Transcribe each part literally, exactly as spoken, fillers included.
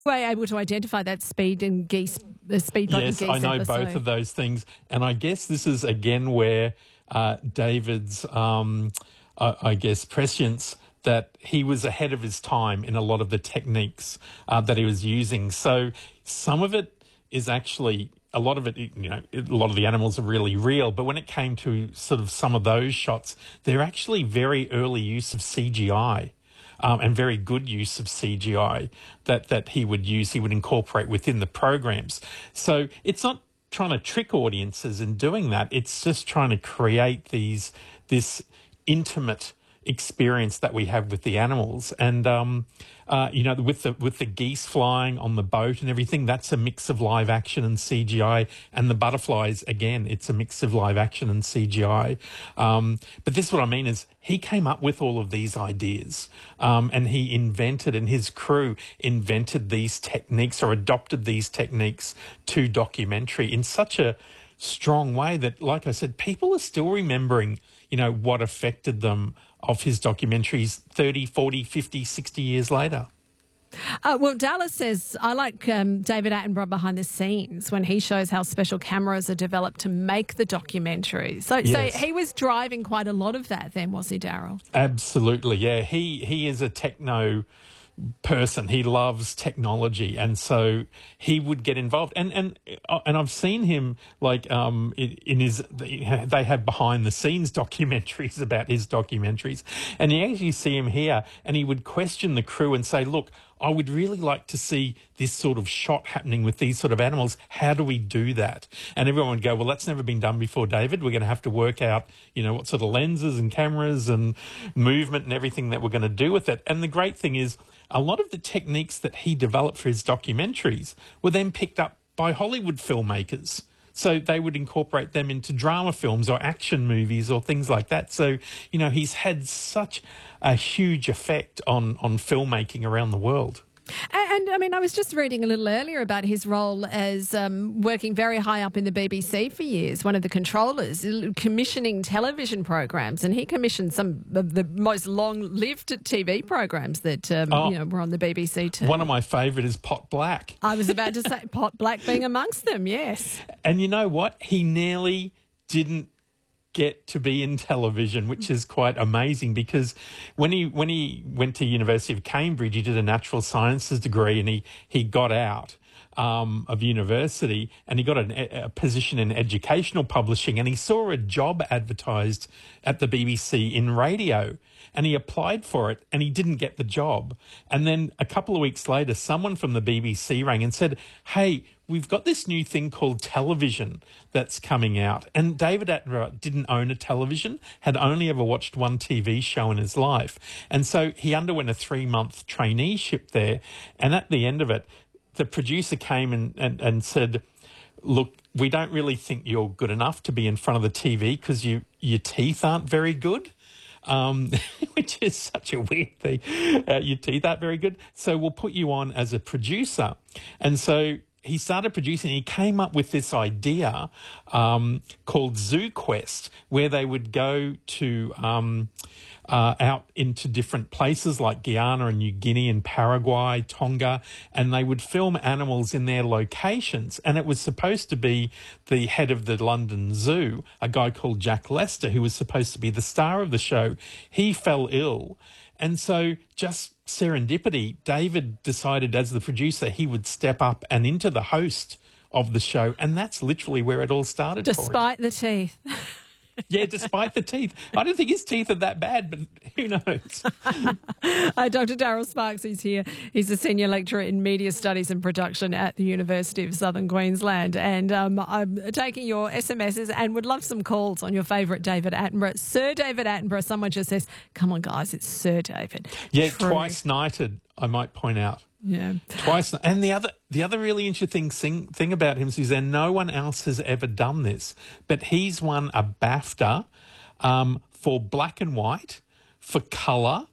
Were able to identify that speed and geese, the speed bug and Yes, geese I know episode. both of those things. And I guess this is again where uh, David's, um, I, I guess, prescience that he was ahead of his time in a lot of the techniques uh, that he was using. So some of it is actually, a lot of it, you know, a lot of the animals are really real. But when it came to sort of some of those shots, they're actually very early use of C G I. Um, and very good use of C G I that, that he would use, he would incorporate within the programs. So it's not trying to trick audiences in doing that. It's just trying to create these this intimate experience that we have with the animals. And, um, uh, you know, with the with the geese flying on the boat and everything, that's a mix of live action and C G I. And the butterflies, again, it's a mix of live action and C G I. Um, but this is what I mean is he came up with all of these ideas um, and he invented, and his crew invented these techniques or adopted these techniques to documentary in such a strong way that, like I said, people are still remembering, you know, what affected them of his documentaries thirty, forty, fifty, sixty years later. Uh, well, Dallas says, I like um, David Attenborough behind the scenes when he shows how special cameras are developed to make the documentary. So, Yes. so he was driving quite a lot of that then, was he, Daryl? Absolutely, yeah. He he is a techno person. He loves technology, and so he would get involved. And and and I've seen him like um in, in his. They have behind the scenes documentaries about his documentaries, and you actually see him here, and he would question the crew and say, "Look, I would really like to see this sort of shot happening with these sort of animals. How do we do that?" And everyone would go, "Well, that's never been done before, David. We're going to have to work out, you know, what sort of lenses and cameras and movement and everything that we're going to do with it." And the great thing is, a lot of the techniques that he developed for his documentaries were then picked up by Hollywood filmmakers. So they would incorporate them into drama films or action movies or things like that. So, you know, he's had such a huge effect on, on filmmaking around the world. And, and I mean, I was just reading a little earlier about his role as um, working very high up in the B B C for years, one of the controllers, commissioning television programs, and he commissioned some of the most long-lived T V programs that um, Oh, you know were on the B B C too. One of my favourite is Pot Black. I was about to say Pot Black being amongst them, yes. And you know what? He nearly didn't get to be in television, which is quite amazing, because when he when he went to University of Cambridge, he did a natural sciences degree, and he he got out um, of university, and he got an, a position in educational publishing, and he saw a job advertised at the B B C in radio. And he applied for it, and he didn't get the job. And then a couple of weeks later, someone from the B B C rang and said, "Hey, we've got this new thing called television that's coming out." And David Attenborough didn't own a television, had only ever watched one T V show in his life. And so he underwent a three-month traineeship there. And at the end of it, the producer came and, and, and said, "Look, we don't really think you're good enough to be in front of the T V because you, your teeth aren't very good." Um, which is such a weird thing. Uh, your teeth aren't very good. So we'll put you on as a producer. And so he started producing. He came up with this idea um, called Zoo Quest, where they would go to um, uh, out into different places like Guyana and New Guinea and Paraguay, Tonga, and they would film animals in their locations. And it was supposed to be the head of the London Zoo, a guy called Jack Lester, who was supposed to be the star of the show. He fell ill. And so just serendipity, David decided as the producer he would step up and into the host of the show. And that's literally where it all started. Despite the teeth. Yeah, despite the teeth. I don't think his teeth are that bad, but who knows? uh, Doctor Daryl Sparks is here. He's a senior lecturer in media studies and production at the University of Southern Queensland. And um, I'm taking your S M Ses and would love some calls on your favourite David Attenborough. Sir David Attenborough, someone just says, come on, guys, it's Sir David. Yeah, True. Twice knighted, I might point out. Yeah, twice. And the other, the other really interesting thing, thing about him is that no one else has ever done this, but he's won a BAFTA um, for black and white, for colour,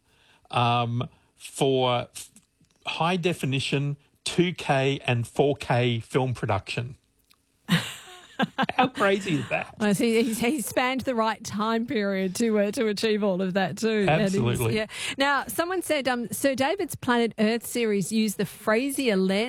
um, for high definition, two K and four K film production. How crazy is that? I see he's, he's spanned the right time period to uh, to achieve all of that too. Absolutely. Yeah. Now, someone said um, Sir David's Planet Earth series used the Fraser lens.